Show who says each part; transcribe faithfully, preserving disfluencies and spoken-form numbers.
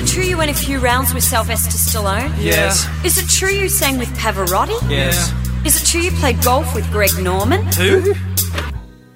Speaker 1: it true you went a few rounds with Sylvester Stallone?
Speaker 2: Yes.
Speaker 1: Is it true you sang with Pavarotti?
Speaker 2: Yes.
Speaker 1: Is it true you played golf with Greg Norman?
Speaker 2: Who?